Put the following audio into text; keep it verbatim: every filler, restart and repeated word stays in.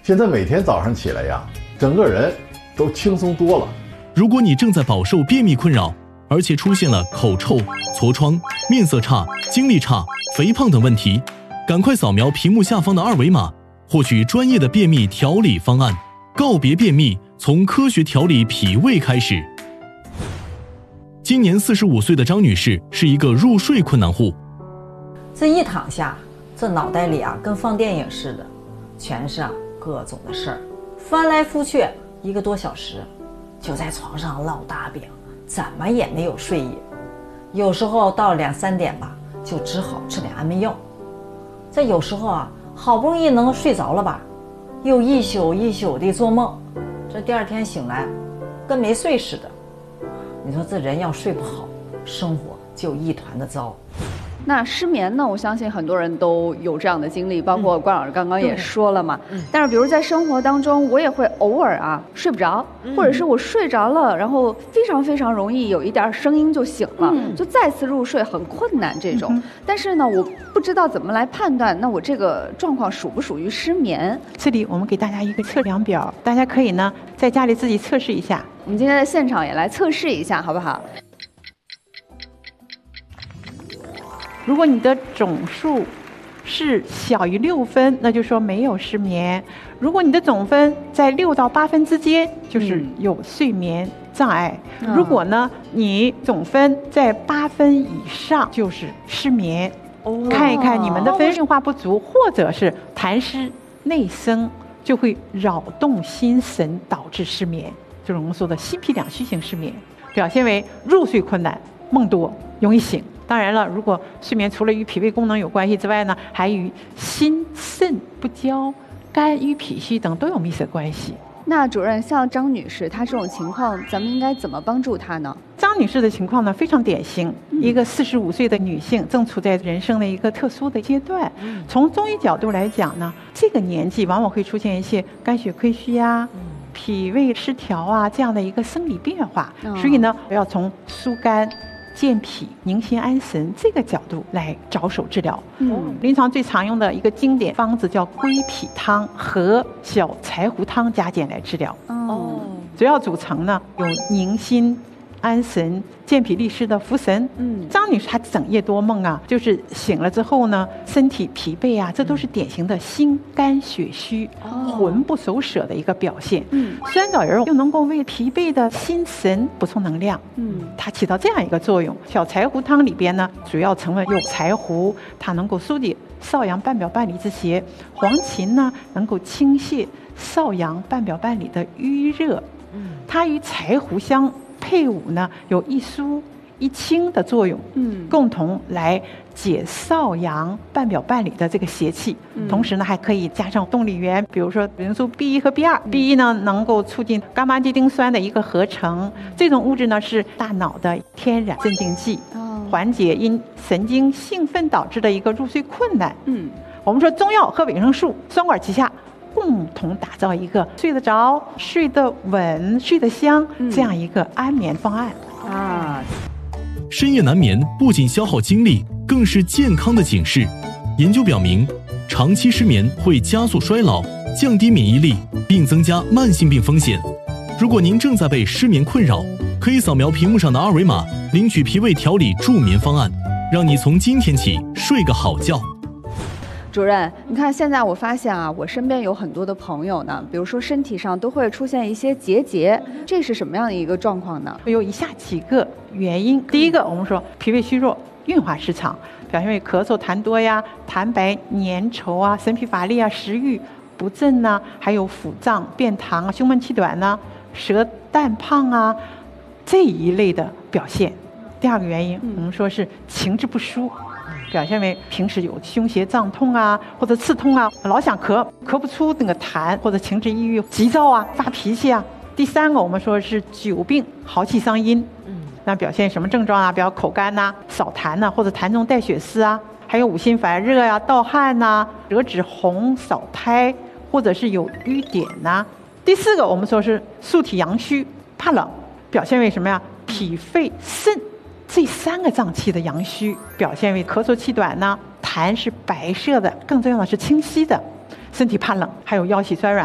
现在每天早上起来呀，整个人都轻松多了。 如果你正在饱受便秘困扰，而且出现了口臭、痤疮、面色差、精力差、肥胖等问题，赶快扫描屏幕下方的二维码，获取专业的便秘调理方案。告别便秘，从科学调理脾胃开始。今年四十五岁的张女士是一个入睡困难户。 这一躺下，这脑袋里啊跟放电影似的，全是啊各种的事儿，翻来覆去一个多小时，就在床上烙大饼，怎么也没有睡意。有时候到两三点吧，就只好吃点安眠药。这有时候啊，好不容易能睡着了吧，又一宿一宿的做梦，这第二天醒来，跟没睡似的。你说这人要睡不好，生活就一团的糟。 那失眠呢？我相信很多人都有这样的经历，包括关老师刚刚也说了嘛。嗯、但是，比如在生活当中，我也会偶尔啊睡不着，嗯、或者是我睡着了，然后非常非常容易有一点声音就醒了，嗯、就再次入睡很困难这种。嗯、但是呢，我不知道怎么来判断，那我这个状况属不属于失眠？ 这里我们给大家一个测量表，大家可以呢在家里自己测试一下。 我们今天在现场也来测试一下，好不好？ 如果你的总数是小于六分，那就说没有失眠；如果你的总分在六到八分之间，就是有睡眠障碍；嗯、如果呢你总分在八分以上，就是失眠。哦、看一看你们的分运化不足，或者是痰湿内生，就会扰动心神，导致失眠，就是我们说的心脾两虚型失眠，表现为入睡困难、梦多、容易醒。当然了，如果睡眠除了与脾胃功能有关系之外呢，还与心肾不交、肝郁脾虚等都有密切关系。 那主任，像张女士她这种情况，咱们应该怎么帮助她呢？ 张女士的情况呢非常典型，嗯、一个四十五岁的女性正处在人生的一个特殊的阶段。嗯、从中医角度来讲呢，这个年纪往往会出现一些肝血亏虚呀、嗯、脾胃失调啊这样的一个生理变化，嗯、所以呢，要从疏肝、健脾、宁心安神这个角度来着手治疗。嗯，临床最常用的一个经典方子叫归脾汤和小柴胡汤加减来治疗。哦，主要组成呢有宁心安神、健脾利湿的茯神。嗯，张女士她整夜多梦啊，就是醒了之后呢，身体疲惫啊，这都是典型的心肝血虚、哦、魂不守舍的一个表现。嗯，酸枣仁又能够为疲惫的心神补充能量。嗯，它起到这样一个作用。小柴胡汤里边呢，主要成分有柴胡，它能够疏解少阳半表半里之邪；黄芩呢，能够清泻少阳半表半里的瘀热。嗯，它与柴胡香配伍呢，有一疏一清的作用，嗯，共同来解少阳半表半里的这个邪气。嗯、同时呢，还可以加上动力源，比如说元素 B 一 和 B 二。嗯、B 一呢，能够促进伽马地丁酸的一个合成，嗯、这种物质呢是大脑的天然镇静剂，哦、缓解因神经兴奋导致的一个入睡困难。嗯，我们说中药和维生素双管齐下，共同打造一个睡得着、睡得稳、睡得香这样一个安眠方案。嗯、啊， 深夜难眠不仅消耗精力，更是健康的警示。研究表明，长期失眠会加速衰老、降低免疫力，并增加慢性病风险。如果您正在被失眠困扰，可以扫描屏幕上的二维码，领取脾胃调理助眠方案，让你从今天起睡个好觉。 主任，你看现在我发现啊，我身边有很多的朋友呢，比如说身体上都会出现一些结节，这是什么样的一个状况呢？ 有以下几个原因。第一个，我们说脾胃虚弱、运化失常，表现为咳嗽痰多呀、痰白粘稠啊、神疲乏力啊、食欲不振呐、啊，还有腹胀、便溏啊、胸闷气短呐、啊、舌淡胖啊这一类的表现。第二个原因，我们说是情志不舒。表现为平时有胸胁胀痛啊，或者刺痛啊，老想咳，咳不出那个痰，或者情志抑郁、急躁啊、发脾气啊。第三个，我们说是久病耗气伤阴，嗯，那表现什么症状啊？比如口干呐、啊、少痰呐、啊，或者痰中带血丝啊，还有五心烦热呀、啊、盗汗呐、啊、舌质红、少苔，或者是有瘀点呐、啊。第四个，我们说是素体阳虚，怕冷，表现为什么呀？脾肺肾这三个脏器的阳虚，表现为咳嗽气短呢，痰是白色的，更重要的是清晰的，身体怕冷，还有腰膝酸软